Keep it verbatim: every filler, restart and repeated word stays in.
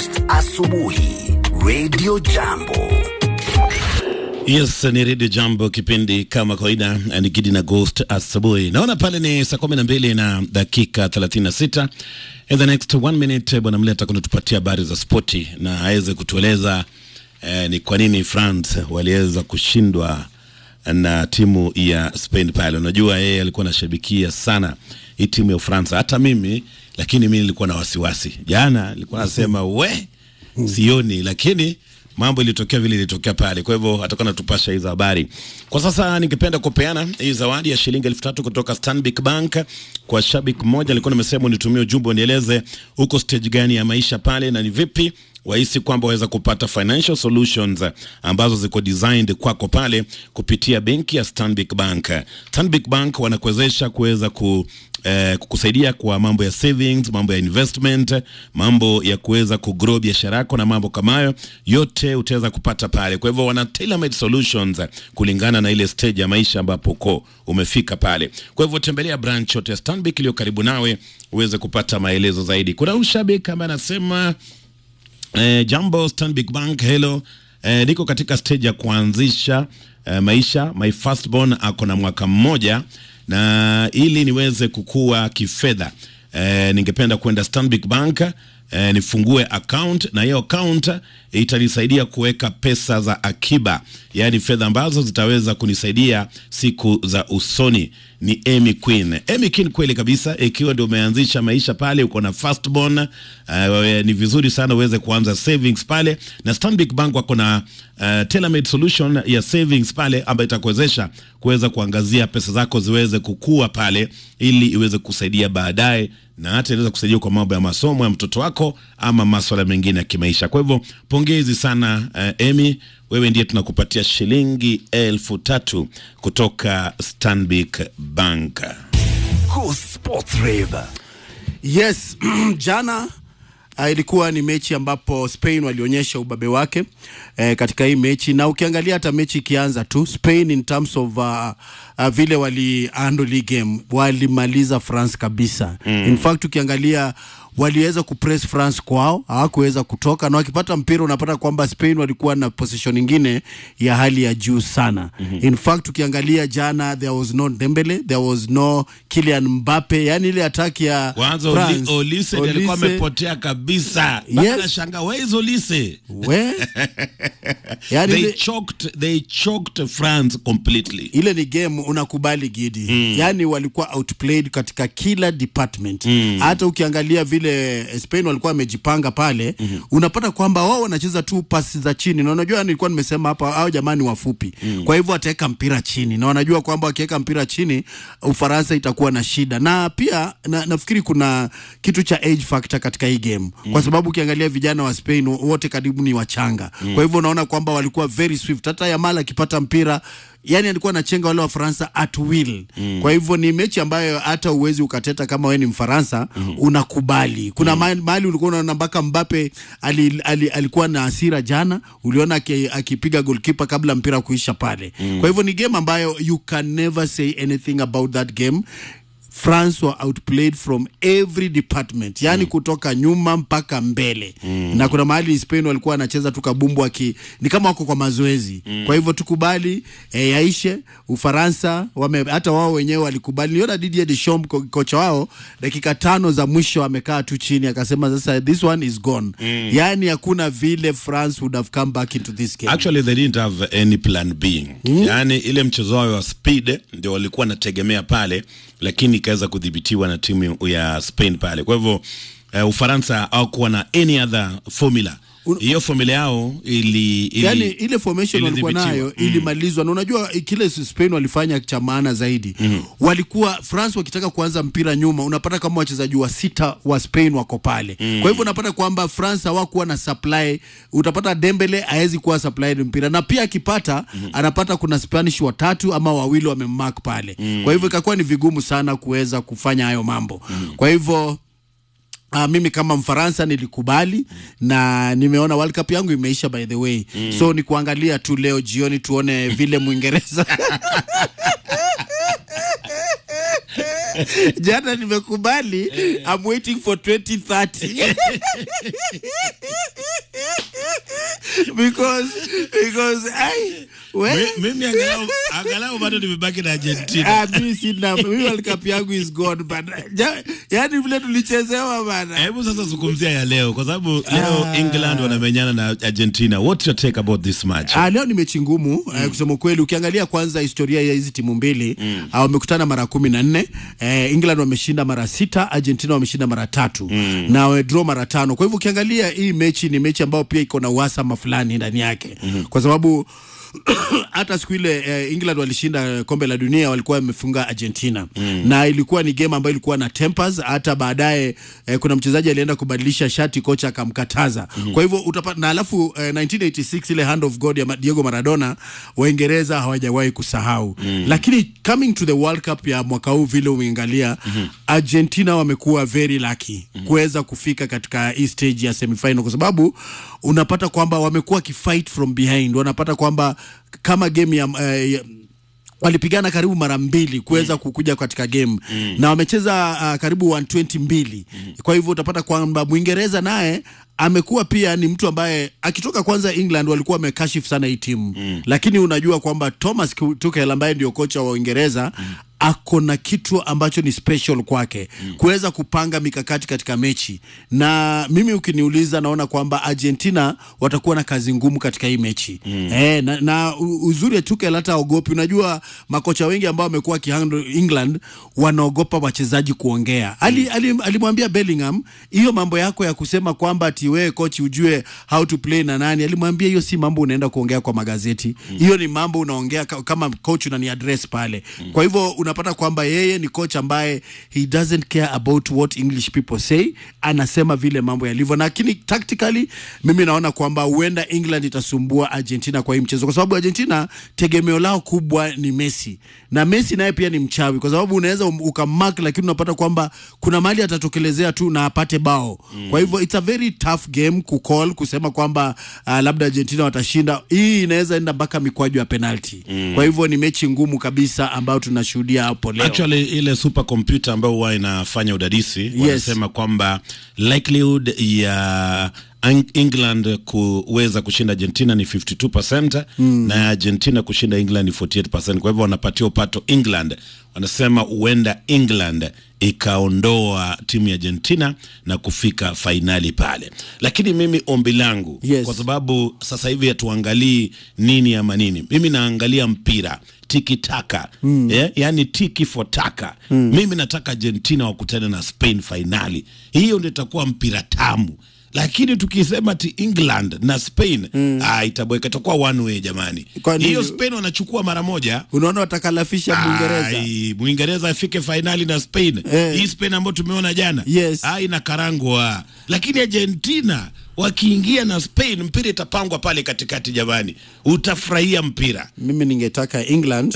Ghost asubuhi Radio Jambo. Yes, ni Radio Jambo, kipindi kama kawaida ni Gidi na Ghost asubuhi. Naona pale ni saa kumi na mbili na dakika thelathini na sita. In the next one minute bwana Mleta kuna tupatia habari za spoti na aweze kutueleza eh, ni kwa nini France waliweza kushindwa na timu ya Spain pale. Unajua yeye alikuwa anashabikia sana hii timu ya France, hata mimi, lakini mimi nilikuwa na wasiwasi. Jana nilikuwa nasema we sioni, lakini mambo ilitokea vile ilitokea pale. Kwa hivyo atakuwa anatupasha hizo habari. Kwa sasa ningependa kupeana hii zawadi ya shilingi elfu tatu kutoka Stanbic Bank kwa shabiki mmoja. Nilikuwa nimesema unitumie ujumbe unieleze uko stage gani ya maisha pale na ni vipi wahisi kwamba waweza kupata financial solutions ambazo ziko designed kwako pale kupitia benki ya Stanbic Bank. Stanbic Bank wanakuwezesha kuweza ku Eh, kukusaidia kwa mambo ya savings, mambo ya investment, mambo ya kuweza kugrow biashara yako na mambo kama hayo yote utaweza kupata pale. Kwa hivyo wana tailor-made solutions kulingana na ile stage ya maisha ambapo uko umefika pale. Kwa hivyo tembelea branch yote ya Stanbic iliyo karibu nawe uweze kupata maelezo zaidi. Kuna ushabiki kama anasema eh, Jambo Stanbic Bank, hello. Eh, niko katika stage ya kuanzisha eh, maisha. My firstborn ako na mwaka mmoja na ili niweze kukua kifedha eh, ningependa kwenda Stanbic Bank eh, nifungue account, na hiyo account itanisaidia kuweka pesa za akiba, yani fedha ambazo zitaweza kunisaidia siku za usoni. Ni Amy Queen. Amy Queen, kweli kabisa, ikiwa ndio umeanzisha maisha pale, uko na firstborn, uh, ni vizuri sana uweze kuanza savings pale, na Stanbic Bank wako na uh, tailor-made solution ya savings pale ambayo itakuwezesha kuweza kuangazia pesa zako ziweze kukua pale ili iweze kusaidia baadaye, na hata inaweza kusaidia kwa mambo ya masomo ya mtoto wako ama masuala mengine ya kimaisha. Kwa hivyo pongezi sana uh, Amy, wewe ndiye tunakupatia shilingi elfu tatu kutoka Stanbic Bank. Ghost Sports Rave. Yes, jana uh, ilikuwa ni mechi ambapo Spain walionyesha ubabe wake eh, katika hii mechi, na ukiangalia hata mechi ikianza tu Spain in terms of uh, uh, vile wali handle game walimaliza France kabisa. Mm. In fact ukiangalia waliweza kupress France kwao, hawakuweza kutoka, na wakipata mpira unapata kwamba Spain walikuwa na position nyingine ya hali ya juu sana. Mm-hmm. In fact ukiangalia jana there was no Dembele, there was no Kylian Mbappe, yani ile attack ya kwanza France Olise alikuwa amepotea kabisa. Bana yes. Shanga wezo Olise. We yani they ile, choked they choked France completely. Ile ni game unakubali Gidi. Mm. Yani walikuwa outplayed katika kila department. Mm. Hata ukiangalia vile Spain walikuwa wamejipanga pale, mm-hmm. unapata kwamba wao wanacheza tu pasi za chini, na unajua nilikuwa nimesema hapa hao jamani wafupi. Mm. Kwa hivyo ataweka mpira chini, na wanajua kwamba wakiweka mpira chini Ufaransa itakuwa na shida. Na pia na, nafikiri kuna kitu cha age factor katika hii game. Mm. Kwa sababu ukiangalia vijana wa Spain wote karibu ni wachanga. Mm. Kwa hivyo unaona kwamba walikuwa very swift. Hata Yamal akipata mpira, yani alikuwa anachenga wale wa Faransa at will. Mm. Kwa hivyo ni mechi ambayo hata uwezi ukateta kama wewe ni Mfaransa. Mm. Unakubali. Kuna mm. mahali ulikuwa unaona mpaka Mbappe ali, ali, alikuwa na hasira jana, uliona akipiga goalkeeper kabla mpira kuisha pale. Mm. Kwa hivyo ni game ambayo you can never say anything about that game. France were outplayed from every department, yani mm. kutoka nyuma mpaka mbele. Mm. Na kuna mahali Spain walikuwa wanacheza tu kabumbu aki ni kama wako kwa mazoezi. Mm. Kwa hivyo tukubali eh, yaishe. Ufaransa wame hata wao wenyewe walikubali. Niona Didier Deschamps ko, kocha wao dakika tano za mwisho amekaa tu chini akasema sasa this one is gone. Mm. Yani hakuna vile France would have come back into this game. Actually they didn't have any plan B. Mm. Yani ile mchezo wao wa speed ndio walikuwa nategemea pale, lakini ikaweza kudhibitiwa na timu ya Spain pale. Kwa hivyo uh, Ufaransa hawakuwa na any other formula. Hiyo formula yao ili, ili yani ile formation walikuwa nayo mm. ilimalizwa. Na unajua kile Spain walifanya cha maana zaidi. Mm. Walikuwa France wakitaka kuanza mpira nyuma, unapata kama wachezaji wa sita wa Spain wako pale. Mm. Kwa hivyo unapata kwamba France hawakuwa na supply. Utapata Dembele haezi kuwa supply mpira, na pia akipata mm. anapata kuna Spanish watatu ama wawili wamemark pale. Mm. Kwa hivyo ikakuwa ni vigumu sana kuweza kufanya hayo mambo. Mm. Kwa hivyo Uh, mimi kama Mfaransa nilikubali. Mm. Na nimeona World Cup yangu imeisha by the way. Mm. So ni kuangalia tu leo jioni tuone vile Mwingereza Jana nimekubali. I'm waiting for twenty thirty. because because I well, mimi angalau angalau bado nimebaki na Argentina. Ah, mimi sina, mimi World Cup yangu is gone, but ja, yani vile tulichezewa bana. Hebu sasa zungumzia ya leo kwa sababu leo ah, England wanamenyana na Argentina. What's your take about this match? Ah, leo ni mechi ngumu mm. eh, kusema kweli. Ukiangalia kwanza historia ya hizi timu mbili mm. ah, wamekutana mara kumi na nne. Eh, England wameshinda mara sita, Argentina wameshinda mara tatu mm. na wamedraw mara tano. Kwa hivyo ukiangalia hii mechi ni mechi ambayo pia iko na uhasama fulani ndani yake mm. kwa sababu hata siku ile eh, England walishinda kombe la dunia walikuwa wamefunga Argentina mm. na ilikuwa ni game ambayo ilikuwa na tempers. Hata baadaye eh, kuna mchezaji alienda kubadilisha shati, kocha akamkataza mm. kwa hivyo utapata na alafu eh, nineteen eighty-six ile hand of God ya Diego Maradona Waingereza hawajawahi kusahau mm. lakini coming to the World Cup ya mwaka huu vile umeangalia mm. Argentina wamekuwa very lucky mm. kuweza kufika katika hii stage ya semifinal kwa sababu unapata kwamba wamekuwa kifight from behind. Wanapata kwamba kama game ya uh, walipigana karibu mara mbili kuweza mm. kukuja katika game mm. na wamecheza uh, karibu one twenty mbili mm. kwa hivyo utapata kwamba Mwingereza naye amekuwa pia ni mtu ambaye akitoka kwanza England walikuwa wamekashifu sana hii timu mm. lakini unajua kwamba Thomas Tuchel ambaye ndio kocha wa Uingereza mm. ako na kitu ambacho ni special kwake mm. kuweza kupanga mikakati katika mechi. Na mimi ukiniuliza naona kwamba Argentina watakuwa na kazi ngumu katika hii mechi mm. eh, na, na uzuri ya Tuchel hata ogopi. Unajua makocha wengi ambao wamekuwa kihandle England wanaogopa wachezaji kuongea. Ali, ali, alimwambia Bellingham hiyo mambo yako ya kusema kwamba ati wewe coach ujue how to play na nani, alimwambia hiyo si mambo unaenda kuongea kwa magazeti hiyo mm. ni mambo unaongea kama coach unani address pale mm. kwa hivyo unapata kwamba yeye ni coach ambaye he doesn't care about what English people say, anasema vile mambo yalivyo. Lakini tactically mimi naona kwamba huenda England itasumbua Argentina kwa hii mchezo kwa sababu Argentina tegemeo lao kubwa ni Messi, na Messi naye pia ni mchawi kwa sababu unaweza ukamark lakini unapata kwamba kuna mali atatokelezea tu na apate bao mm. kwa hivyo it's a very tough game ku call kusema kwamba uh, labda Argentina watashinda. Hii inaweza enda mpaka mikwaju ya penalty mm. kwa hivyo ni mechi ngumu kabisa ambayo tunashuhudia hapo leo. Actually ile super computer ambayo huwa inafanya udadisi yes. wanasema kwamba likelihood ya England kuweza kushinda Argentina ni fifty-two percent mm. na Argentina kushinda England ni forty-eight percent. Kwa hivyo wanapatia upato England. Wanasema huenda England ikaondoa timu ya Argentina na kufika finali pale. Lakini mimi ombi langu yes. kwa sababu sasa hivi hatuangalii nini ama nini. Mimi naangalia mpira tiki taka mm. yeah? yani tiki for taka mm. mimi nataka Argentina wakutane na Spain finali. Hiyo ndio itakuwa mpira tamu. Lakini tukisema ti England na Spain mm. ah, itaboeka, itakuwa one way jamani. Hiyo Spain wanachukua mara moja. Unaona watakalafisha Mwingereza. Mwingereza afike finali na Spain. Eh. Hii Spain ambayo tumeona jana. Yes. Ah, ina karangwa. Lakini Argentina wakiingia na Spain mpira itapangwa pale katikati jamani. Utafurahia mpira. Mimi ningetaka England